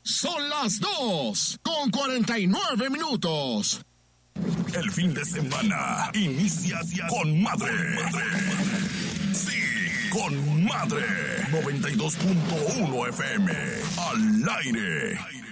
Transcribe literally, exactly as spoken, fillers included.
Son las dos con cuarenta y nueve minutos. El fin de semana inicia con madre. Sí, con madre. noventa y dos punto uno F M. Al aire.